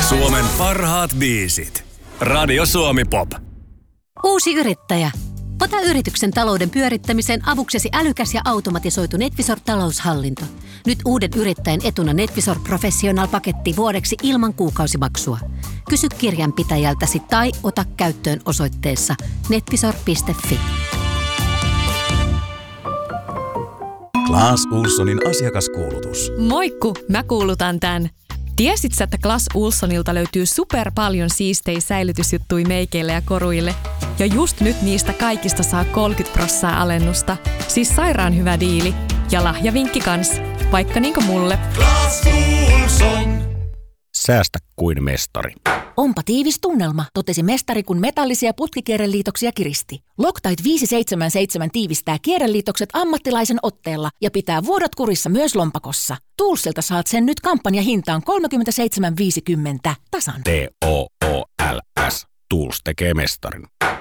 Suomen parhaat biisit. Radio Suomi Pop. Uusi yrittäjä. Ota yrityksen talouden pyörittämiseen avuksesi älykäs ja automatisoitu NetVisor-taloushallinto. Nyt uuden yrittäjän etuna NetVisor Professional-paketti vuodeksi ilman kuukausimaksua. Kysy kirjanpitäjältäsi tai ota käyttöön osoitteessa netvisor.fi. Clas Ohlsonin asiakaskuulutus. Moikku, mä kuulutan tän. Tiesitkö, että Clas Ohlsonilta löytyy super paljon siistejä säilytysjuttui meikeille ja koruille? Ja just nyt niistä kaikista saa 30% alennusta. Siis sairaan hyvä diili. Ja lahjavinkki kans. Vaikka niinku mulle. Clas Ohlson. Säästä kuin mestari. Onpa tiivis tunnelma, totesi mestari, kun metallisia putkikierreliitoksia kiristi. Loctite 577 tiivistää kierreliitokset ammattilaisen otteella ja pitää vuodot kurissa myös lompakossa. Toolsilta saat sen nyt kampanjahintaan 37,50 tasan. TOOLS. Tools tekee mestarin.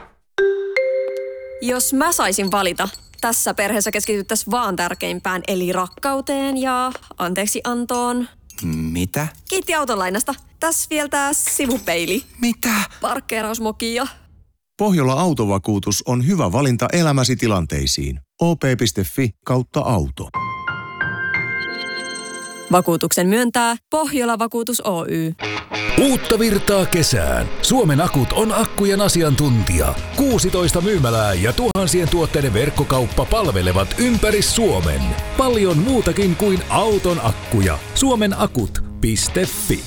Jos mä saisin valita, tässä perheessä keskityttäisiin vaan tärkeimpään, eli rakkauteen ja anteeksiantoon. Mitä? Kiitti autolainasta. Tässä vielä tää sivupeili. Mitä? Parkkeerausmoki ja... Pohjola Autovakuutus on hyvä valinta elämäsi tilanteisiin. op.fi/auto. Vakuutuksen myöntää Pohjola Vakuutus Oy. Uutta virtaa kesään. Suomen Akut on akkujen asiantuntija. 16 myymälää ja tuhansien tuotteiden verkkokauppa palvelevat ympäri Suomen. Paljon muutakin kuin auton akkuja. Suomenakut.fi.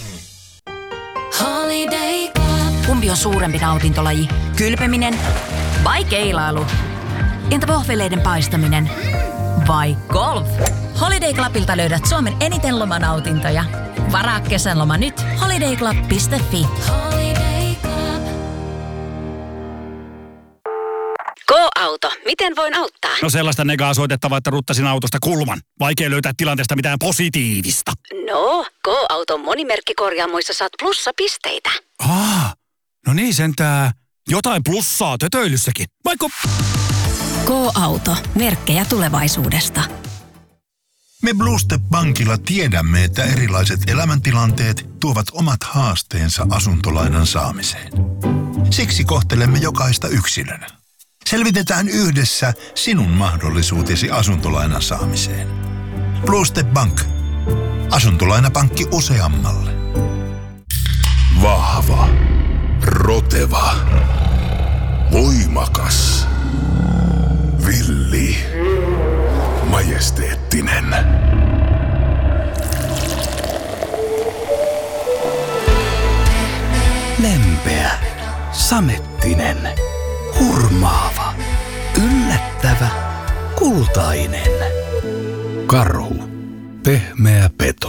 Kumpi on suurempi nautintolaji? Kylpeminen vai keilailu? Entä vohveleiden paistaminen? Vai golf? Holiday Clubilta löydät Suomen eniten lomanautintoja. Varaa kesänloma nyt. holidayclub.fi. K-auto. Miten voin auttaa? No sellaista negaa soitettavaa, että ruttasin autosta kulman. Vaikea löytää tilanteesta mitään positiivista. No, K-auton monimerkkikorjaamoissa saat plussapisteitä. No niin sentää. Jotain plussaa tötöilyssäkin. Vaikka... K-auto. Merkkejä tulevaisuudesta. Me Blue Step Bankilla tiedämme, että erilaiset elämäntilanteet tuovat omat haasteensa asuntolainan saamiseen. Siksi kohtelemme jokaista yksilönä. Selvitetään yhdessä sinun mahdollisuutesi asuntolainan saamiseen. Blue Step Bank. Asuntolainapankki useammalle. Vahva. Roteva. Voimakas. Villi. Majesteettinen. Lempeä. Samettinen. Hurmaava. Yllättävä. Kultainen. Karhu. Pehmeä peto.